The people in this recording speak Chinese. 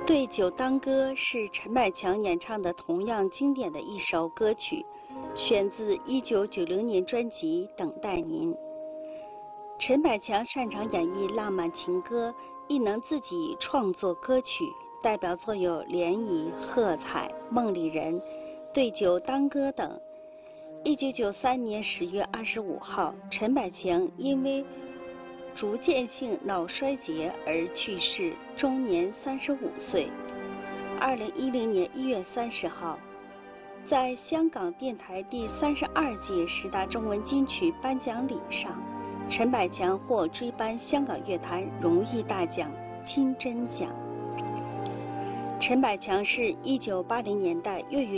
对酒当歌是陈百强演唱的同样经典的一首歌曲，选自1990年专辑《等待您》。陈百强擅长演绎浪漫情歌，亦能自己创作歌曲，代表作有《涟漪》《喝彩》《梦里人》《对酒当歌》等。1993年10月25号，陈百强因为逐渐性脑衰竭而去世，终年35岁。2010年1月30号，在香港电台第32届10大中文金曲颁奖礼上，陈百强获追颁香港乐坛荣誉大奖金针奖。陈百强是1980年代粤语